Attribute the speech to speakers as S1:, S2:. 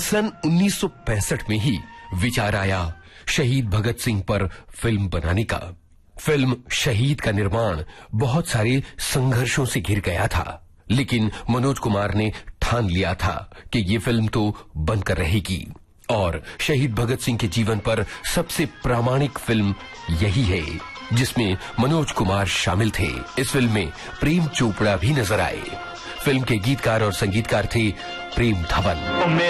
S1: सन 1965 में ही विचार आया शहीद भगत सिंह पर फिल्म बनाने का। फिल्म शहीद का निर्माण बहुत सारे संघर्षों से घिर गया था, लेकिन मनोज कुमार ने ठान लिया था कि ये फिल्म तो बनकर रहेगी और शहीद भगत सिंह के जीवन पर सबसे प्रामाणिक फिल्म यही है जिसमें मनोज कुमार शामिल थे। इस फिल्म में प्रेम चोपड़ा भी नजर आए। फिल्म के गीतकार और संगीतकार थे प्रेम धवन।